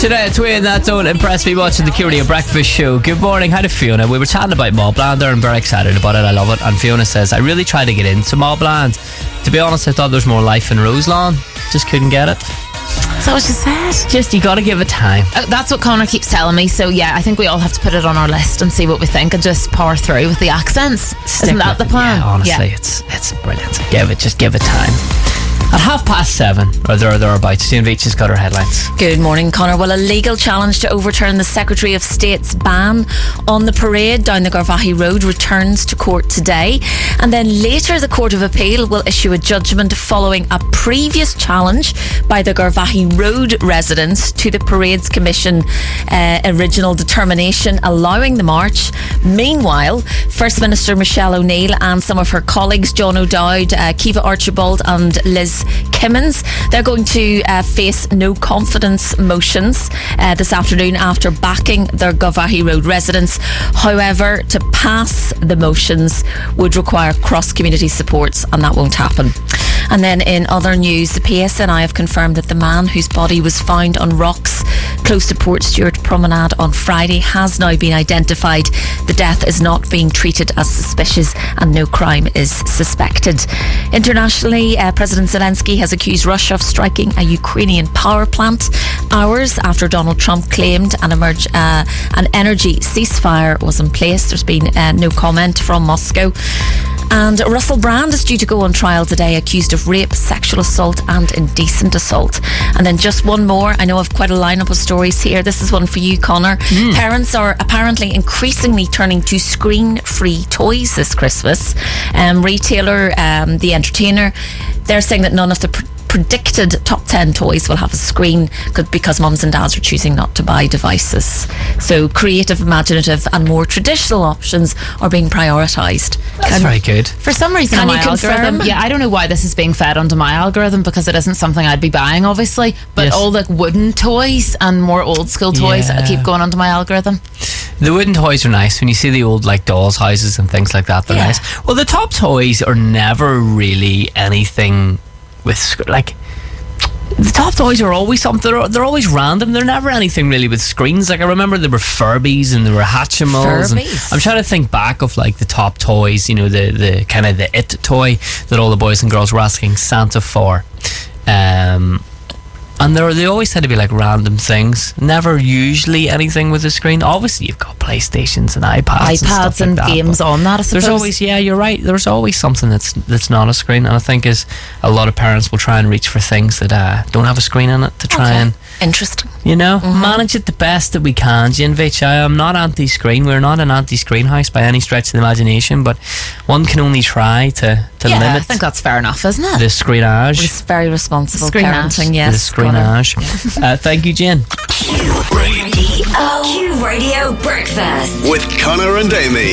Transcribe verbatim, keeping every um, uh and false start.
Today, Twin, that don't impress me much in the Q Radio Breakfast Show. Good morning, hi to Fiona. We were chatting about Mobland there. I'm very excited about it. I love it. And Fiona says, I really tried to get into Mobland. To be honest, I thought there was more life in Roselawn. Just couldn't get it. Is that what you said? Just, you gotta give it time. Uh, that's what Connor keeps telling me. So yeah, I think we all have to put it on our list and see what we think and just power through with the accents. Stick Isn't that with the plan? It. Yeah, honestly, Yeah. it's it's brilliant. Give it, just give it time. At half past seven, or there or thereabouts, Jane Veitch has got her headlines. Good morning, Connor. Well, a legal challenge to overturn the Secretary of State's ban on the parade down the Garvaghey Road returns to court today. And then later, the Court of Appeal will issue a judgment following a previous challenge by the Garvaghey Road residents to the Parade's Commission uh, original determination allowing the march. Meanwhile, First Minister Michelle O'Neill and some of her colleagues, John O'Dowd, uh, Kiva Archibald and Liz Kimmins, they're going to uh, face no confidence motions uh, this afternoon after backing their Garvaghey Road residents. However, to pass the motions would require cross-community supports, and that won't happen. And then in other news, the P S N I have confirmed that the man whose body was found on rocks close to Portstewart Promenade on Friday has now been identified. The death is not being treated as suspicious and no crime is suspected. Internationally, uh, President Zelensky has accused Russia of striking a Ukrainian power plant hours after Donald Trump claimed an, emerge, uh, an energy ceasefire was in place. There's been uh, no comment from Moscow. And Russell Brand is due to go on trial today, accused of rape, sexual assault and indecent assault. And then just one more. I know I've quite a lineup of stories here. This is one for you, Connor. Mm. Parents are apparently increasingly turning to screen-free toys this Christmas. Um, retailer, um, The Entertainer, they're saying that none of the pr- predicted top ten toys will have a screen because mums and dads are choosing not to buy devices. So creative, imaginative and more traditional options are being prioritised. That's Can, very good. For some reason, Can my you confirm? algorithm, yeah, I don't know why this is being fed onto my algorithm because it isn't something I'd be buying, obviously. But Yes. all the wooden toys and more old school toys Yeah. keep going onto my algorithm. The wooden toys are nice. When you see the old like dolls' houses and things like that, they're Yeah. nice. Well, the top toys are never really anything with sc- like. The top toys are always something. They're, they're always random. They're never anything really with screens. Like I remember there were Furbies and there were Hatchimals. And Furbies? I'm trying to think back of like the top toys. You know, the the kind of the it toy that all the boys and girls were asking Santa for. Um, and they they always tend to be like random things. Never usually anything with a screen. Obviously, you've got PlayStations and iPads, and, stuff iPads and, like that, games but on that, I suppose. There's always, yeah, you're right. There's always something that's that's not a screen, and I think is a lot of parents will try and reach for things that uh, don't have a screen in it to try Okay. and, Interesting. you know, manage it the best that we can. Jane Veitch, I am not anti-screen. We're not an anti-screen house by any stretch of the imagination, but one can only try to, to yeah, I limit think that's fair enough, isn't it? the screenage. It's very responsible Screenage. parenting, The yes. Connor. screenage. uh, thank you, Jane. Q Radio. Q Radio Breakfast With Connor and Amy.